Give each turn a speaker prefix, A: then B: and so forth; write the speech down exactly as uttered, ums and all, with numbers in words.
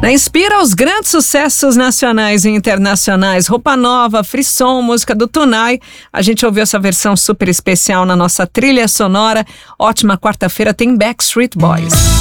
A: Na Inspira, os grandes sucessos nacionais e internacionais. Roupa Nova, Frisson, música do Tunai. A gente ouviu essa versão super especial na nossa trilha sonora. Ótima quarta-feira, tem Backstreet Boys.